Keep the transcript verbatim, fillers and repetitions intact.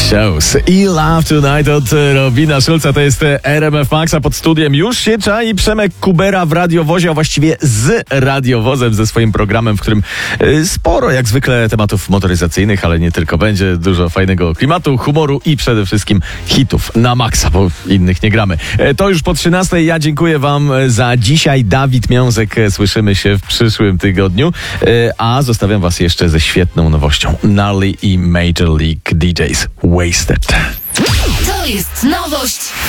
Shows i Love Tonight od Robina Schulza. To jest R M F Max, a pod studiem już się czai Przemek Kubera w radiowozie, a właściwie z radiowozem, ze swoim programem, w którym sporo jak zwykle tematów motoryzacyjnych, ale nie tylko. Będzie dużo fajnego klimatu, humoru i przede wszystkim hitów na maksa, bo innych nie gramy. To już po trzynastej. Ja dziękuję wam za dzisiaj. Dawid Miązek. Słyszymy się w przyszłym tygodniu, a zostawiam was jeszcze ze świetną nowością. Nally i Major League D Js. Wasted. To jest nowość